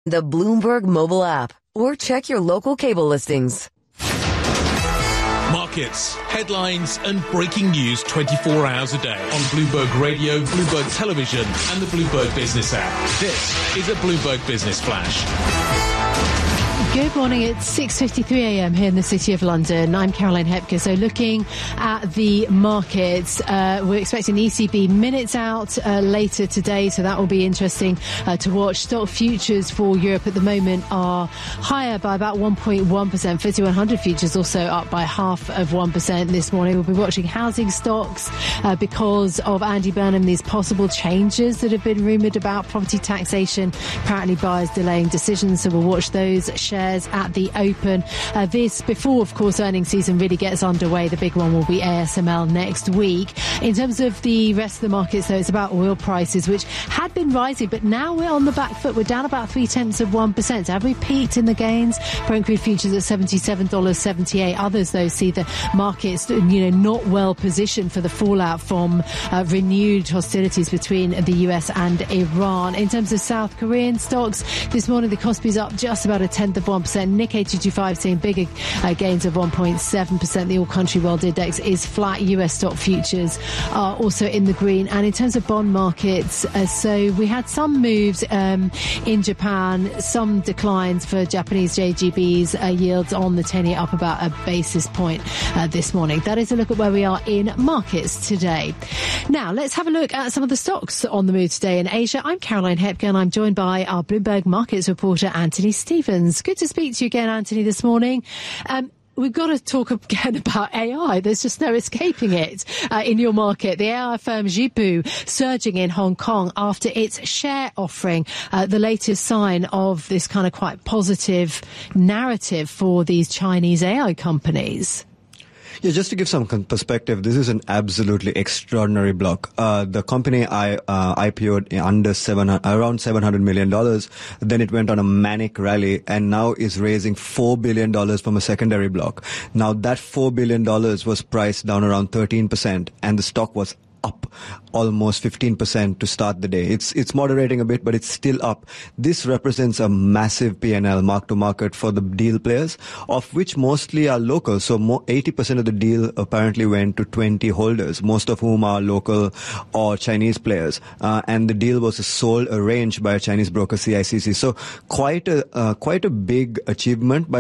The Bloomberg mobile app, or check your local cable listings. Markets, headlines and breaking news 24 hours a day on Bloomberg Radio, Bloomberg Television and the Bloomberg Business app. This is a Bloomberg Business Flash. Good morning. It's 6:53 a.m. here in the City of London. I'm Caroline Hepker. So looking at the markets, we're expecting ECB minutes out later today, so that will be interesting to watch. Stock futures for Europe at the moment are higher by about 1.1%. FTSE 100 futures also up by 0.5% this morning. We'll be watching housing stocks because of Andy Burnham, these possible changes that have been rumoured about property taxation. Apparently buyers delaying decisions, so we'll watch those shares at the open. This before, of course, earnings season really gets underway. The big one will be ASML next week. In terms of the rest of the markets, though, it's about oil prices, which had been rising, but now we're on the back foot. We're down about 0.3%. Have we peaked in the gains? Brent crude futures at $77.78. Others, though, see the markets, not well positioned for the fallout from renewed hostilities between the US and Iran. In terms of South Korean stocks, this morning the Kospi's up just about 0.1%. Nikkei 225 seeing bigger gains of 1.7%. The all-country world index is flat. US stock futures are also in the green. And in terms of bond markets, so we had some moves in Japan, some declines for Japanese JGBs, yields on the 10-year up about a basis point this morning. That is a look at where we are in markets today. Now, let's have a look at some of the stocks on the move today in Asia. I'm Caroline Hepker and I'm joined by our Bloomberg Markets reporter, Anthony Stevens. Good to speak to you again, Anthony, this morning. We've got to talk again about AI. There's just no escaping it in your market. The AI firm Zhipu surging in Hong Kong after its share offering, the latest sign of this kind of quite positive narrative for these Chinese AI companies. Yeah, just to give some perspective, this is an absolutely extraordinary block. The company IPO'd around $700 million. Then it went on a manic rally and now is raising $4 billion from a secondary block. Now that $4 billion was priced down around 13% and the stock was up almost 15% to start the day. It's moderating a bit, but it's still up. This represents a massive P&L mark to market for the deal players, of which mostly are local. So 80% of the deal apparently went to 20 holders, most of whom are local or Chinese players. And the deal was sold arranged by a Chinese broker, CICC. So quite a big achievement by